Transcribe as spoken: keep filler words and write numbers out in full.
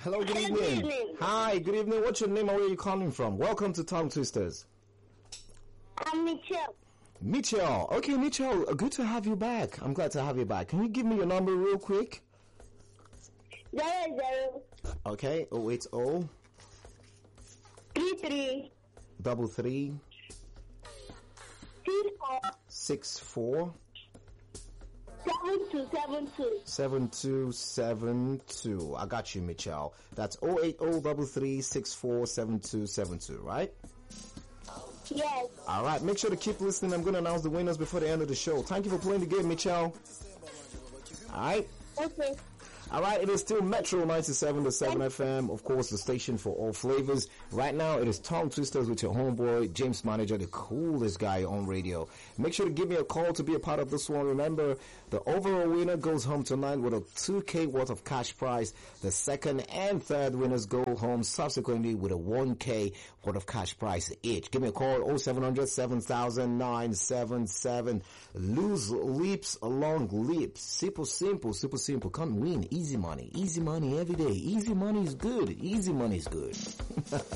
Hello, good Hello, evening. good evening. Hi, good evening. What's your name and where are you calling from? Welcome to Tongue Twisters. I'm Mitchell. Mitchell. Okay, Mitchell, uh, good to have you back. I'm glad to have you back. Can you give me your number real quick? Zero zero Okay, oh eight oh three three double three two four six four seven two seven two. seven two seven two. I got you, Mitchell. That's oh eight oh double three six four seven two seven two, right? Yes. All right, make sure to keep listening. I'm going to announce the winners before the end of the show. Thank you for playing the game, Mitchell. All right. Okay. All right, it is still Metro ninety-seven point seven F M, of course, the station for all flavors. Right now, it is Tongue Twisters with your homeboy, James Manager, the coolest guy on radio. Make sure to give me a call to be a part of this one. Remember, the overall winner goes home tonight with a two K worth of cash prize. The second and third winners go home subsequently with a one K worth of cash prize each. Give me a call, oh seven hundred seven thousand nine seven seven. Lose leaps along leaps. Simple, simple, super simple. Come win. Easy money. Easy money every day. Easy money is good. Easy money is good.